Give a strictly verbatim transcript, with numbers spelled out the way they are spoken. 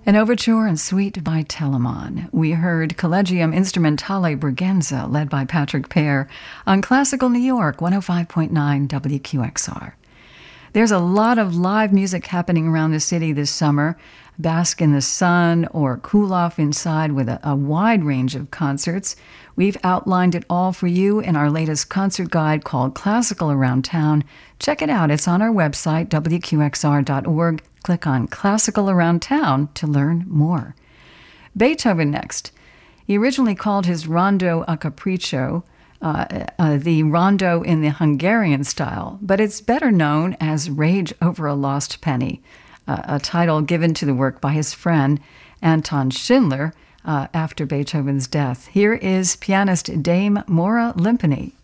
An overture and suite by Telemann. We heard Collegium Instrumentale Bergenza, led by Patrick Pear, on Classical New York, one oh five point nine W Q X R. There's a lot of live music happening around the city this summer. Bask in the sun or cool off inside with a, a wide range of concerts. We've outlined it all for you in our latest concert guide called Classical Around Town. Check it out. It's on our website, W Q X R dot org. Click on Classical Around Town to learn more. Beethoven next. He originally called his Rondo a Capriccio, uh, uh, the rondo in the Hungarian style, but it's better known as Rage Over a Lost Penny, uh, a title given to the work by his friend Anton Schindler uh, after Beethoven's death. Here is pianist Dame Maura Limpany.